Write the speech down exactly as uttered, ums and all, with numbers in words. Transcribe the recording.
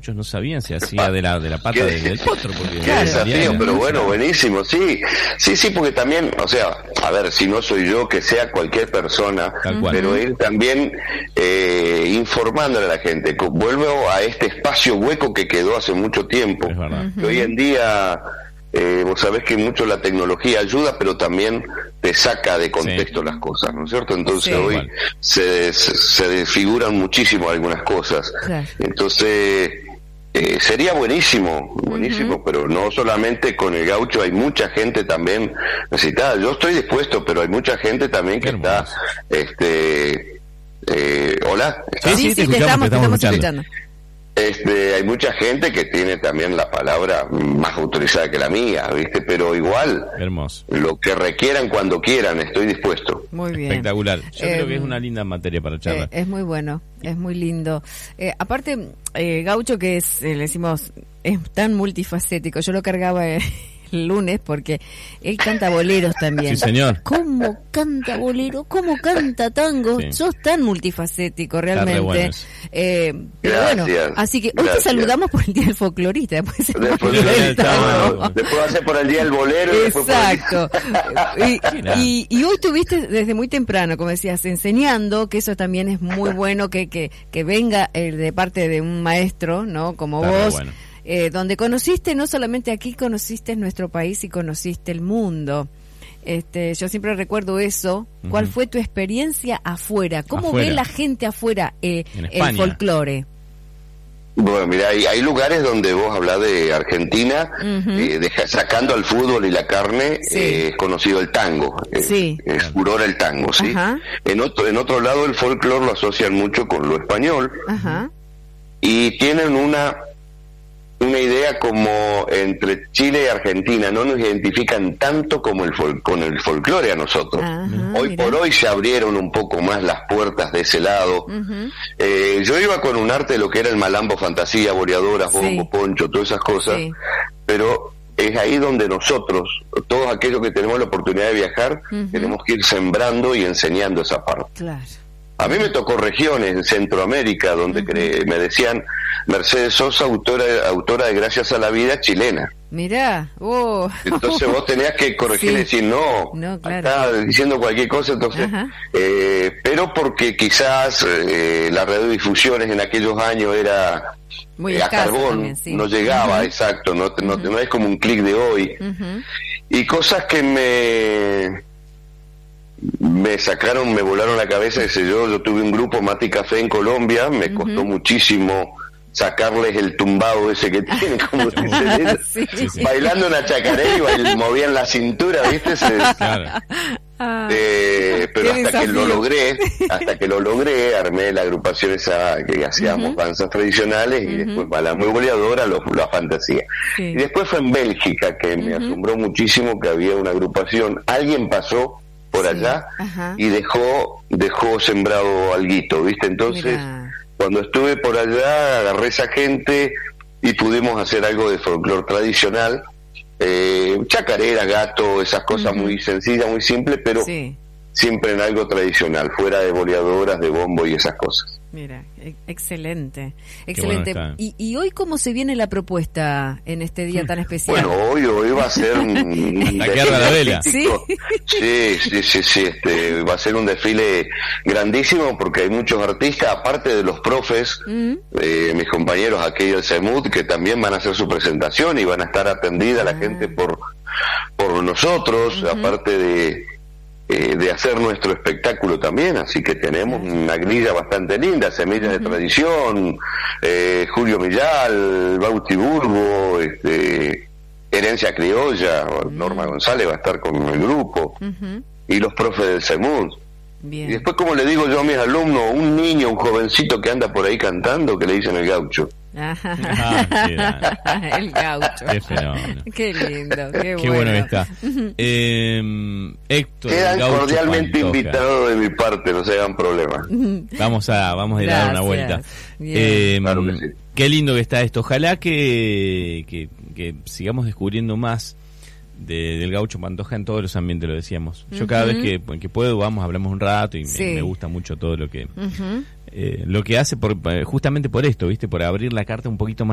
muchos no sabían se hacía de la de la pata del, del potro. Porque qué desafío, pero bueno, buenísimo, sí, sí, sí, porque también, o sea, a ver, si no soy yo, que sea cualquier persona, Tal cual. pero ir también eh, informándole a la gente. Vuelvo a este espacio hueco que quedó hace mucho tiempo, Es verdad. que hoy en día... Eh, vos sabés que mucho la tecnología ayuda, pero también te saca de contexto sí. las cosas, ¿no es cierto? Entonces Sí. hoy Igual. se, se, se desfiguran muchísimo algunas cosas. Claro. Entonces eh, sería buenísimo, buenísimo, uh-huh. pero no solamente con el gaucho, hay mucha gente también necesitada. Yo estoy dispuesto, pero hay mucha gente también que está... este eh, ¿Hola? Sí, sí, sí, te estamos, te estamos escuchando. Este, hay mucha gente que tiene también la palabra más autorizada que la mía, ¿viste? Pero igual, hermoso. Lo que requieran cuando quieran, estoy dispuesto. Muy bien. Espectacular. Yo eh, creo que es una linda materia para charlar. Eh, es muy bueno, es muy lindo. Eh, aparte, eh, Gaucho, que es, eh, le decimos, es tan multifacético. Yo lo cargaba eh, el lunes porque él canta boleros también. Sí, señor. ¿Cómo canta bolero? ¿Cómo canta tango? Sí. Sos tan multifacético realmente. Bueno eh, pero gracias, bueno, así que hoy gracias. te saludamos por el Día del Folclorista. Después, Después, del del tango. tango. Después va a ser por el día del bolero. Y Exacto. Y, Claro. y, y hoy tuviste desde muy temprano, como decías, enseñando, que eso también es muy bueno, que que, que venga eh, de parte de un maestro, ¿no? Como Está re vos. bueno. Eh, donde conociste, no solamente aquí, conociste nuestro país y conociste el mundo. Este, yo siempre recuerdo eso. ¿Cuál Ujú. fue tu experiencia afuera? ¿Cómo Afuera. ve la gente afuera eh, En el España. folclore? Bueno, mira, hay, hay lugares donde vos hablás de Argentina, Ujú. eh, deja- sacando al fútbol y la carne, Sí. eh, es conocido el tango, es, Sí. es furor el tango, ¿sí? Ajá. En otro, en otro lado el folclore lo asocian mucho con lo español Ajá. y tienen una una idea como entre Chile y Argentina, no nos identifican tanto como el fol- con el folclore a nosotros. Ajá, hoy mira. por hoy se abrieron un poco más las puertas de ese lado. Ujú. Eh, yo iba con un arte de lo que era el malambo, fantasía, boleadoras, Sí. bombo, poncho, todas esas cosas, Sí. pero es ahí donde nosotros, todos aquellos que tenemos la oportunidad de viajar, Ujú. tenemos que ir sembrando y enseñando esa parte. Claro. A mí me tocó regiones en Centroamérica donde Ujú. cre- me decían Mercedes Sosa, autora, autora de Gracias a la Vida, chilena. Mirá, oh. Entonces vos tenías que corregir y Sí. decir, no, No, claro. está diciendo cualquier cosa, entonces, Ajá. eh, pero porque quizás eh, las radiodifusiones en aquellos años era Muy eh, a escaso carbón, también, sí. no llegaba, Ujú. exacto, no, no, no es como un clic de hoy. Ujú. Y cosas que me me sacaron, me volaron la cabeza, qué sé yo, yo tuve un grupo Mati Café en Colombia, me Ujú. costó muchísimo sacarles el tumbado ese que tienen, como se dice, Sí. Sí, sí. bailando una chacarera y bail- movían la cintura, ¿viste? Se- Claro. Ah, eh, pero qué hasta que lo desafío. logré, hasta que lo logré, armé la agrupación esa que hacíamos Ujú. danzas tradicionales y Ujú. después para la muy boleadora, los- la fantasía. Sí. Y después fue en Bélgica que me Ujú. asombró muchísimo que había una agrupación, alguien pasó por Sí. allá Ajá. y dejó dejó sembrado alguito, ¿viste? Entonces, Mirá. cuando estuve por allá, agarré esa gente y pudimos hacer algo de folclore tradicional, eh, chacarera, gato, esas cosas Ujú. muy sencillas, muy simples, pero Sí, siempre en algo tradicional, fuera de boleadoras, de bombo y esas cosas. mira, e- excelente, Qué excelente. bueno está. y, y hoy cómo se viene la propuesta en este día tan especial? Bueno, hoy, hoy va a ser un, un La guerra de la vela. artístico. Sí, sí, sí, sí, este, va a ser un desfile grandísimo porque hay muchos artistas, aparte de los profes, Mm, eh, mis compañeros aquí del CEMUD, que también van a hacer su presentación y van a estar atendida la Ah. gente por, por nosotros, Ujú. aparte de, eh, de hacer nuestro espectáculo también, así que tenemos Claro. una grilla bastante linda, Semillas de Ujú. Tradición, eh, Julio Millal, Bauti Burgo, este, Herencia Criolla, Norma González va a estar con el grupo, ujú, y los profes del CEMUD. bien. Y después, como le digo yo a mis alumnos, un niño, un jovencito que anda por ahí cantando, que le dicen el gaucho. Ajá. Ah, qué grande. El gaucho. Qué fenómeno. Qué lindo, qué, Qué bueno. bueno que está. Eh, Héctor, Quedan Gaucho cordialmente Pantoja. invitados de mi parte, no se hagan problemas. Vamos a, vamos a ir a dar una Gracias. vuelta. Bien. Eh, Claro que sí. Qué lindo que está esto. Ojalá que, que, que sigamos descubriendo más de, del Gaucho Pantoja en todos los ambientes, lo decíamos. Yo cada Ujú. vez que, que puedo, vamos, hablamos un rato y me- Sí. me, gusta mucho todo lo que Ujú. eh, lo que hace por, justamente por esto, ¿viste? Por abrir la carta un poquito más